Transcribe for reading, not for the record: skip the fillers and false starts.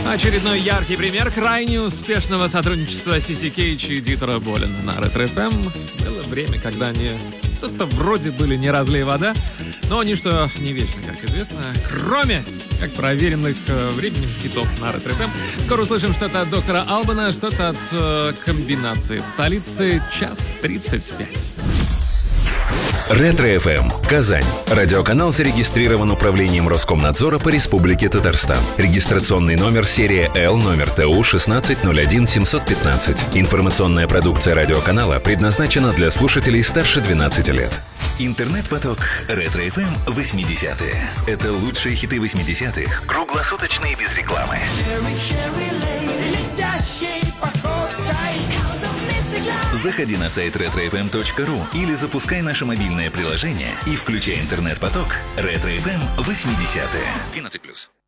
Очередной яркий пример крайне успешного сотрудничества CC Cage и Дитера Болина на Ретро FM. Было время, когда они что-то вроде были не разлей вода, но ничто не вечно, как известно, кроме как проверенных временем хитов на Ретро FM. Скоро услышим что-то от доктора Албана, что-то от комбинации в столице. 1:35. Ретро-ФМ. Казань. Радиоканал зарегистрирован Управлением Роскомнадзора по Республике Татарстан. Регистрационный номер серия Л, номер ТУ 1601715. Информационная продукция радиоканала предназначена для слушателей старше 12 лет. Интернет-поток Ретро-ФМ 80-е. Это лучшие хиты 80-х, круглосуточно и без рекламы. Заходи на сайт retrofm.ru или запускай наше мобильное приложение и включай интернет-поток Ретро-ФМ 80-е. 12+.